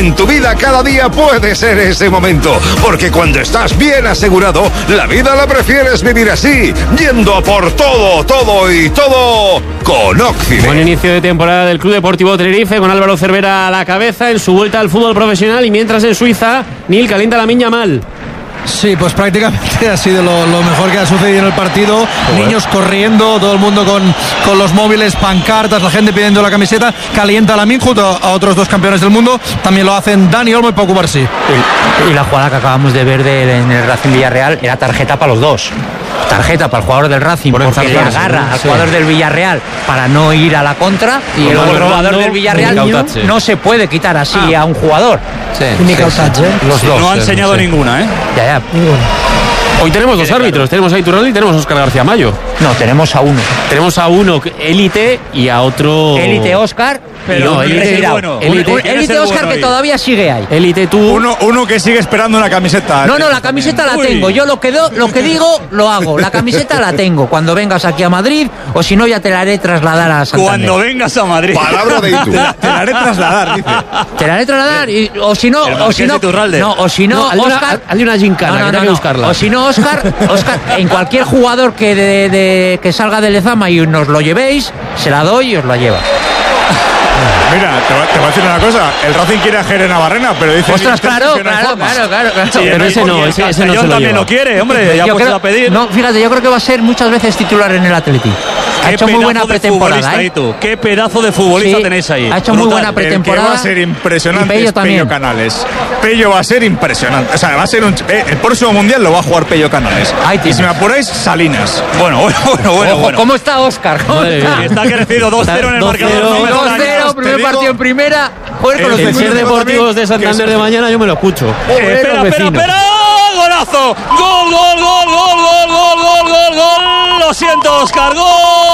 en tu vida cada día puede ser ese momento, porque cuando estás bien asegurado, la vida la prefieres vivir así, yendo a por todo, todo y todo con Occident. Buen inicio de temporada del Club Deportivo Tenerife, con Álvaro Cervera a la cabeza en su vuelta al fútbol profesional, y mientras en Suiza, Nil calienta la miña mal. Sí, pues prácticamente ha sido lo mejor que ha sucedido en el partido. Niños corriendo, todo el mundo con los móviles, pancartas, la gente pidiendo la camiseta. Calienta la min junto a otros dos campeones del mundo. También lo hacen Dani Olmo y Pau Cubarsí. Y la jugada que acabamos de ver en el Racing Villarreal era tarjeta para los dos. Tarjeta para el jugador del Racing porque le agarra al jugador del Villarreal para no ir a la contra, y el jugador del Villarreal no se puede quitar así a un jugador. Los dos. No ha enseñado ninguna, ¿eh? Ya. Hoy tenemos dos árbitros, tenemos a Iturralde y tenemos a Óscar García Mayo. No, tenemos a uno. Tenemos a uno élite y a otro... Élite Óscar, pero no, élite bueno. Élite Óscar que todavía sigue ahí. Élite tú. Uno que sigue esperando una camiseta. No, la camiseta la tengo. Yo lo que digo, lo hago. La camiseta la tengo. Cuando vengas aquí a Madrid, o si no, ya te la haré trasladar a Santander. Cuando vengas a Madrid. Palabra de Itu. Te la haré trasladar, dice. Te la haré trasladar, o si no, Óscar... Hazle una gincana, que hay que buscarla. O si no, Óscar, en cualquier jugador que salga de Lezama y nos lo llevéis, se la doy y os la lleva. Mira, te voy a decir una cosa. El Racing quiere a Jere Navarrena, pero dice... Ostras, claro. Sí, pero ese no se lo también lleva. lo quiere, hombre. Ya puesto a pedir. No, fíjate, yo creo que va a ser muchas veces titular en el Atleti. Ha hecho muy buena pretemporada, Qué pedazo de futbolista tenéis ahí. Ha hecho muy buena pretemporada. El que va a ser impresionante y es Pello Canales. Pello va a ser impresionante. O sea, va a ser el próximo mundial lo va a jugar Pello Canales. Y si me apuráis, Salinas. Bueno. ¿Cómo está Óscar? Está crecido 2-0 en el marcador. 2-0, primer partido en primera. Joder, con los el ser deportivos de Santander de mañana yo me lo escucho. Espera. Golazo. Gol. Lo siento, Óscar. Gol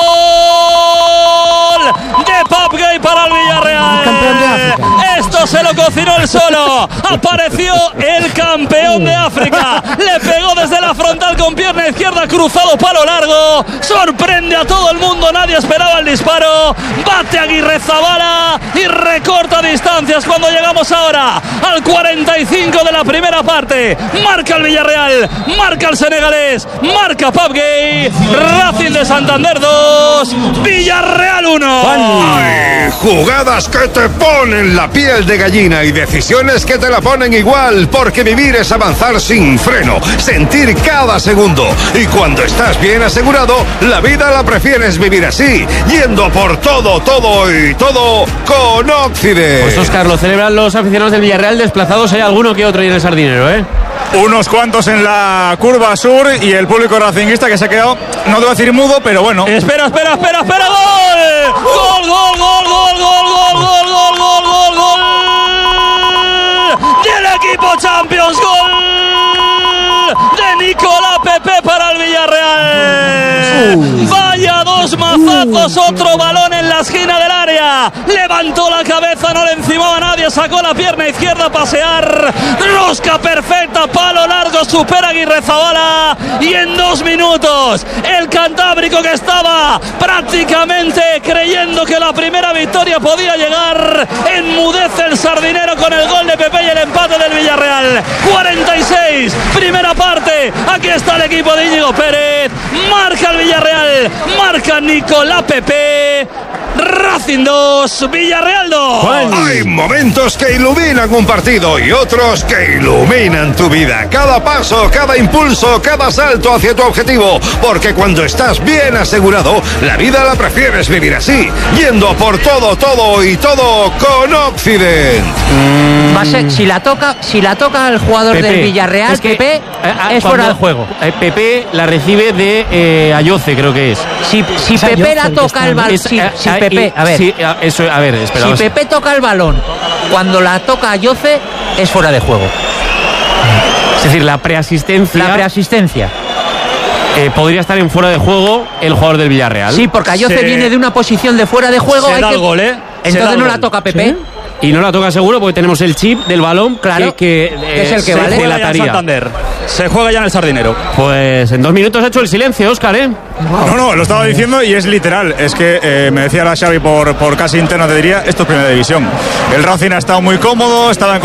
de Pap Gay para el Villarreal. Campeón de África. Esto se lo cocinó él solo. Apareció el campeón de África. Le pegó desde la frontal con pierna izquierda, cruzado palo largo. Sorprende a todo el mundo. Nadie esperaba el disparo. Bate Aguirrezabala y recorta distancias cuando llegamos ahora al 45 de la primera parte. Marca el Villarreal, marca el senegalés, marca Pap Gay. Racing de Santander 2, Villarreal 1. ¡Ay! Jugadas que te ponen la piel de gallina y decisiones que te la ponen igual, porque vivir es avanzar sin freno, sentir cada segundo, y cuando estás bien asegurado, la vida la prefieres vivir así, yendo por todo, todo y todo con Occident. Pues Óscar, lo celebran los aficionados del Villarreal desplazados. Hay alguno que otro ahí en el Sardinero, Unos cuantos en la curva sur y el público racinguista que se ha quedado, no te voy a decir mudo, pero bueno. Espera, ¡gol! ¡Gol! ¡Del equipo Champions! ¡Gol de Nicolás Pepe para el Villarreal! ¡Vaya dos mazazos! Otro balón en la esquina del área. Levantó la cabeza, no le encimaba a nadie, sacó la pierna izquierda a pasear. Rosca perfecta, palo largo, supera Aguirrezabala. Y en 2 minutos, el cantábrico, que estaba prácticamente creyendo que la primera victoria podía llegar, enmudece el sardinero con el gol de Pepe y el empate del Villarreal. 46, primera parte. Aquí está el equipo de Íñigo Pérez. Marca el Villarreal, marca Nicolás Pepe. Racing 2, Villarreal 2. Hay momentos que iluminan un partido y otros que iluminan tu vida. Cada paso, cada impulso, cada salto hacia tu objetivo. Porque cuando estás bien asegurado, la vida la prefieres vivir así, yendo por todo, todo y todo con Occident. Va a ser, si la toca el jugador Pepe, del Villarreal, es que, Pepe, es fuera de juego. Pepe la recibe de Ayoce, creo que es. Si Pepe la toca el balón, Pepe, a ver. Sí, eso, a ver, espera. Si Pepe toca el balón cuando la toca Ayoce, es fuera de juego. Es decir, la preasistencia. Podría estar en fuera de juego el jugador del Villarreal. Sí, porque Ayoce viene de una posición de fuera de juego. Se da el gol, Entonces no la toca Pepe. ¿Sí? Y no la toca seguro porque tenemos el chip del balón, claro, que es el que se vale. juega ya en Santander. Se juega ya en el Sardinero. Pues en 2 minutos ha hecho el silencio, Óscar, No, lo estaba diciendo y es literal. Es que me decía la Xavi por casi interno, te diría, esto es primera división. El Racing ha estado muy cómodo, estaba en